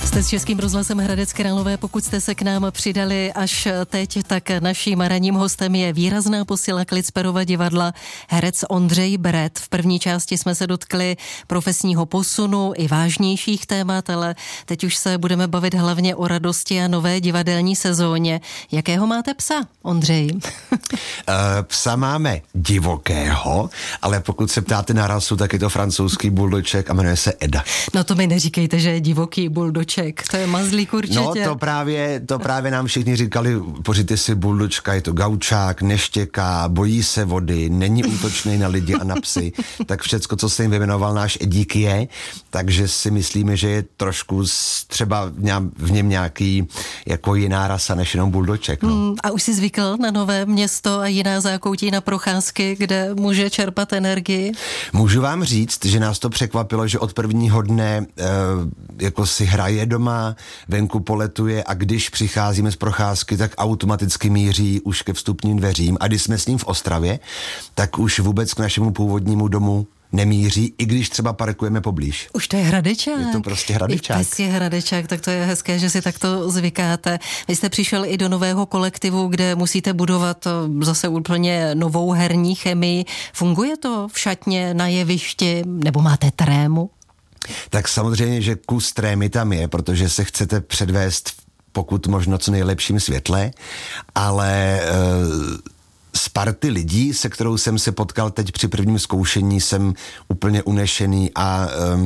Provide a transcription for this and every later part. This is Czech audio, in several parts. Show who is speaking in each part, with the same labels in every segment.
Speaker 1: Jste s Českým rozhlasem Hradec Králové. Pokud jste se k nám přidali až teď, tak naším ranním hostem je výrazná posila Klicperova divadla herec Ondřej Bret. V první části jsme se dotkli profesního posunu i vážnějších témat, ale teď už se budeme bavit hlavně o radosti a nové divadelní sezóně. Jakého máte psa, Ondřej?
Speaker 2: Psa máme divokého, ale pokud se ptáte na rasu, tak je to francouzský buldoček a jmenuje se Eda.
Speaker 1: No to mi neříkejte, že je divoký buldoček. To je mazlík určitě.
Speaker 2: No to právě nám všichni říkali, pořiďte si buldočka, je to gaučák, neštěká, bojí se vody, není útočný na lidi a na psy. Tak všecko, co se jim vyjmenoval náš Edík je, takže si myslíme, že je trošku třeba v něm nějaký jako jiná rasa než jenom buldoček. No.
Speaker 1: A už jsi zvykl na nové město a jiná zákoutí na procházky, kde může čerpat energii?
Speaker 2: Můžu vám říct, že nás to překvapilo, že od prvního dne jako si hraje doma, venku poletuje a když přicházíme z procházky, tak automaticky míří už ke vstupním dveřím. A když jsme s ním v Ostravě, tak už vůbec k našemu původnímu domu nemíří, i když třeba parkujeme poblíž.
Speaker 1: Už to je Hradečák.
Speaker 2: Je to prostě Hradečák.
Speaker 1: I pes je Hradečák, tak to je hezké, že si takto zvykáte. Vy jste přišel i do nového kolektivu, kde musíte budovat zase úplně novou herní chemii. Funguje to v šatně, na jevišti, nebo máte trému?
Speaker 2: Tak samozřejmě, že kus trémy tam je, protože se chcete předvést pokud možno co nejlepším světle, ale z party lidí, se kterou jsem se potkal teď při prvním zkoušení, jsem úplně unešený a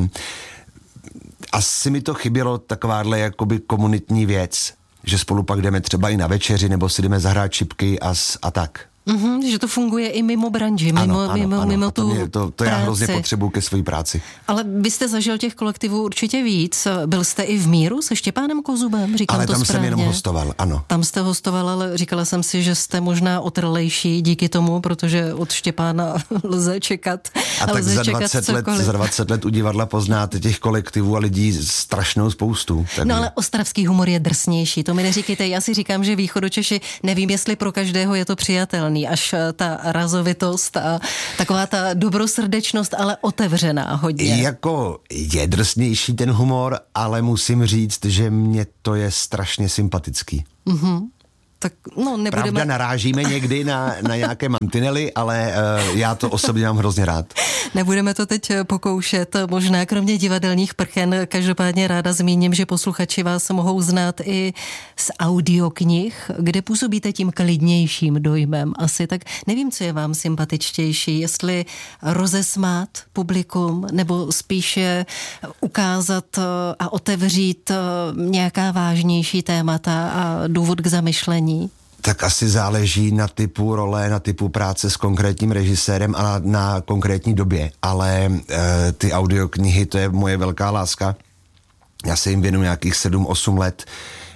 Speaker 2: asi mi to chybělo takováhle jakoby komunitní věc, že spolu pak jdeme třeba i na večeři, nebo si jdeme zahrát čipky a tak.
Speaker 1: Že to funguje i mimo branži, mimo tu
Speaker 2: to já hrozně potřebuju ke své práci.
Speaker 1: Ale vy jste zažil těch kolektivů určitě víc. Byl jste i v Míru se Štěpánem Kozubem, říkám
Speaker 2: ale
Speaker 1: to
Speaker 2: tam
Speaker 1: správně.
Speaker 2: Jsem jenom hostoval, ano.
Speaker 1: Tam jste hostoval, ale říkala jsem si, že jste možná otrlejší díky tomu, protože od Štěpána lze čekat.
Speaker 2: A tak za 20 let u divadla poznáte těch kolektivů a lidí strašnou spoustu. Takže.
Speaker 1: No ale ostravský humor je drsnější, to mi neříkejte. Já si říkám, že Východočeši, nevím, jestli pro každého je to přijatelné. Až ta razovitost a taková ta dobrosrdečnost, ale otevřená hodně.
Speaker 2: Jako je drsnější ten humor, ale musím říct, že mně to je strašně sympatický.
Speaker 1: Tak, nebudeme...
Speaker 2: Pravda, narážíme někdy na nějaké mantinely, ale já to osobně mám hrozně rád.
Speaker 1: Nebudeme to teď pokoušet, možná kromě divadelních prchen, každopádně ráda zmíním, že posluchači vás mohou znát i z audioknih, kde působíte tím klidnějším dojmem asi, tak nevím, co je vám sympatičtější, jestli rozesmát publikum, nebo spíše ukázat a otevřít nějaká vážnější témata a důvod k zamyšlení.
Speaker 2: Tak asi záleží na typu role, na typu práce s konkrétním režisérem a na konkrétní době, ale ty audioknihy, to je moje velká láska. Já se jim věnuji nějakých 7-8 let,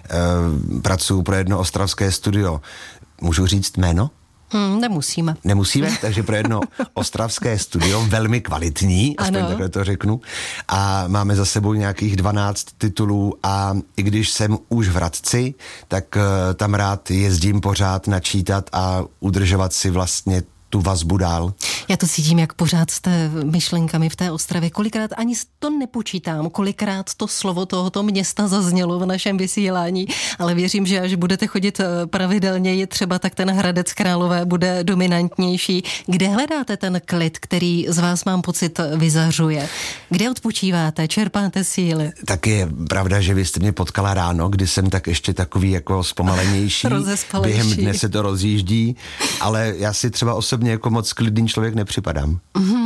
Speaker 2: pracuji pro jedno ostravské studio. Můžu říct jméno?
Speaker 1: Nemusíme.
Speaker 2: Nemusíme, takže pro jedno ostravské studio, velmi kvalitní, aspoň takhle to řeknu. A máme za sebou nějakých 12 titulů a i když jsem už v Hradci, tak tam rád jezdím pořád načítat a udržovat si vlastně tu vazbu dál.
Speaker 1: Já to cítím, jak pořád jste myšlenkami v té Ostravě. Kolikrát ani to nepočítám, kolikrát to slovo tohoto města zaznělo v našem vysílání, ale věřím, že až budete chodit pravidelně, třeba tak ten Hradec Králové bude dominantnější. Kde hledáte ten klid, který z vás, mám pocit, vyzařuje? Kde odpočíváte, čerpáte síly?
Speaker 2: Tak je pravda, že vy jste mě potkala ráno, kdy jsem tak ještě takový jako zpomalenější. Během dne se to rozjíždí, ale já si třeba osobně jako moc klidný člověk nepřipadám.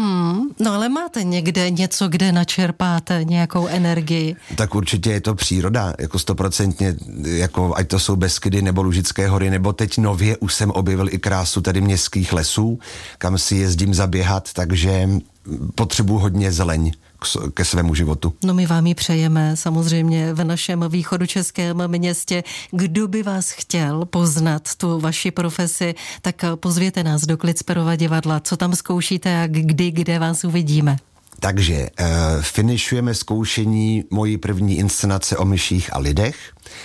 Speaker 1: No ale máte někde něco, kde načerpáte nějakou energii?
Speaker 2: Tak určitě je to příroda, jako 100%, jako ať to jsou Beskydy nebo Lužické hory, nebo teď nově už jsem objevil i krásu tady městských lesů, kam si jezdím zaběhat, takže potřebuji hodně zeleň ke svému životu.
Speaker 1: No my vám ji přejeme samozřejmě v našem východočeském městě. Kdo by vás chtěl poznat tu vaši profesi, tak pozvěte nás do Klicperova divadla. Co tam zkoušíte a kde vás uvidíme?
Speaker 2: Takže finišujeme zkoušení mojí první inscenace o myších a lidech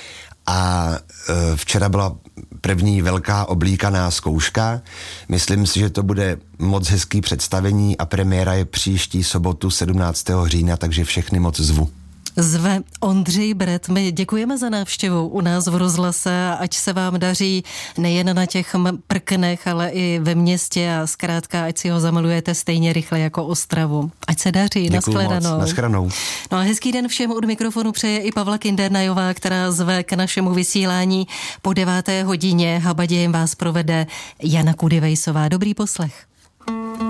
Speaker 2: a včera byla první velká oblíkaná zkouška. Myslím si, že to bude moc hezký představení a premiéra je příští sobotu 17. října, takže všechny moc zvu.
Speaker 1: Zve Ondřej Bret. My děkujeme za návštěvu u nás v rozhlase, ať se vám daří nejen na těch prknech, ale i ve městě a zkrátka, ať si ho zamalujete stejně rychle jako Ostravu. Ať se daří.
Speaker 2: Naschledanou.
Speaker 1: No a hezký den všem. Od mikrofonu přeje i Pavla Kindernajová, která zve k našemu vysílání po 9. hodině. Habadějem vás provede Jana Kudivejsová. Dobrý poslech.